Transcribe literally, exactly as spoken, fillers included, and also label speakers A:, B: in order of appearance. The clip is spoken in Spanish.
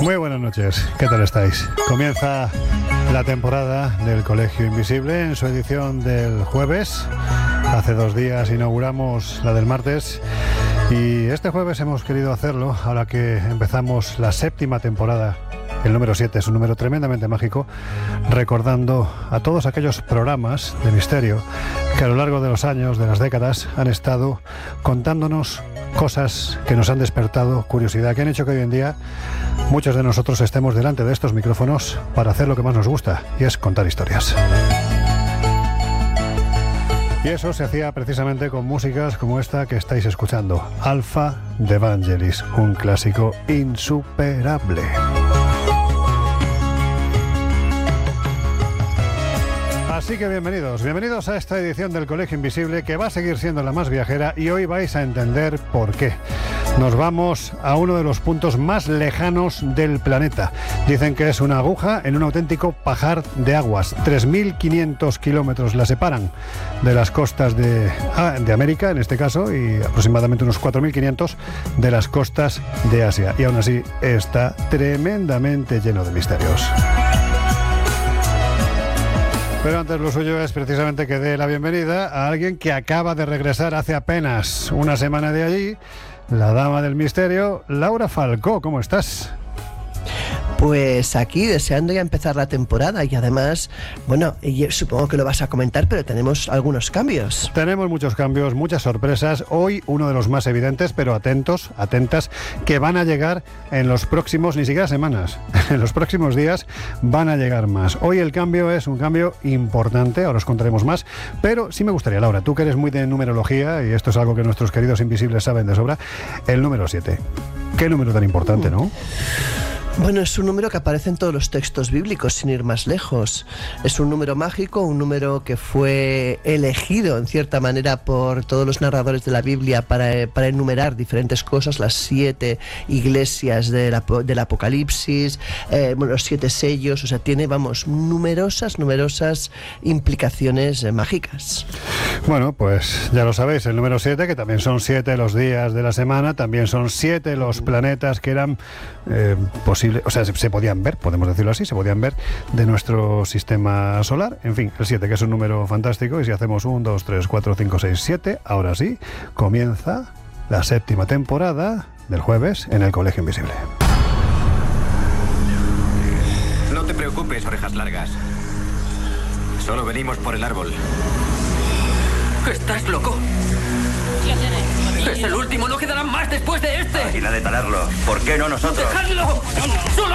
A: Muy buenas noches, ¿qué tal estáis? Comienza la temporada del Colegio Invisible en su edición del jueves. Hace dos días inauguramos la del martes y este jueves hemos querido hacerlo ahora que empezamos la séptima temporada. El número siete es un número tremendamente mágico, recordando a todos aquellos programas de misterio que a lo largo de los años, de las décadas, han estado contándonos cosas que nos han despertado curiosidad, que han hecho que hoy en día muchos de nosotros estemos delante de estos micrófonos para hacer lo que más nos gusta, y es contar historias. Y eso se hacía precisamente con músicas como esta que estáis escuchando, Alpha de Vangelis, un clásico insuperable. Así que bienvenidos, bienvenidos a esta edición del Colegio Invisible, que va a seguir siendo la más viajera, y hoy vais a entender por qué. Nos vamos a uno de los puntos más lejanos del planeta. Dicen que es una aguja en un auténtico pajar de aguas. tres mil quinientos kilómetros la separan de las costas de, ah, de América, en este caso, y aproximadamente unos cuatro mil quinientos de las costas de Asia. Y aún así está tremendamente lleno de misterios. Pero antes lo suyo es precisamente que dé la bienvenida a alguien que acaba de regresar hace apenas una semana de allí, la dama del misterio, Laura Falcó. ¿Cómo estás?
B: Pues aquí deseando ya empezar la temporada y además, bueno, y supongo que lo vas a comentar, pero tenemos algunos cambios.
A: Tenemos muchos cambios, muchas sorpresas. Hoy uno de los más evidentes, pero atentos, atentas, que van a llegar en los próximos, ni siquiera semanas, en los próximos días van a llegar más. Hoy el cambio es un cambio importante, ahora os contaremos más, pero sí me gustaría, Laura, tú que eres muy de numerología, y esto es algo que nuestros queridos invisibles saben de sobra, el número siete. Qué número tan importante, ¿no?
B: Bueno, es un número que aparece en todos los textos bíblicos, sin ir más lejos. Es un número mágico, un número que fue elegido, en cierta manera, por todos los narradores de la Biblia para, para enumerar diferentes cosas, las siete iglesias del, del Apocalipsis, eh, bueno, los siete sellos, o sea, tiene, vamos, numerosas, numerosas implicaciones eh, mágicas.
A: Bueno, pues ya lo sabéis, el número siete, que también son siete los días de la semana, también son siete los planetas que eran eh, posibles. O sea, se, se podían ver, podemos decirlo así, se podían ver de nuestro sistema solar. En fin, el siete, que es un número fantástico, y si hacemos uno, dos, tres, cuatro, cinco, seis, siete, ahora sí, comienza la séptima temporada del jueves en el Colegio Invisible.
C: No te preocupes, orejas largas. Solo venimos por el árbol.
D: ¿Estás loco? Es el último, no quedarán más después de este.
C: Máquina de talarlo. ¿Por qué no nosotros?
D: ¡Dejadlo! ¡Solo